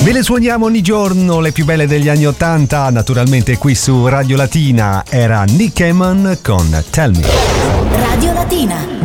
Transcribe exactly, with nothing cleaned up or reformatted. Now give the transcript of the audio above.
Ve le suoniamo ogni giorno, le più belle degli anni ottanta, naturalmente qui su Radio Latina. Era Nick Eman con Tell Me. Radio Latina.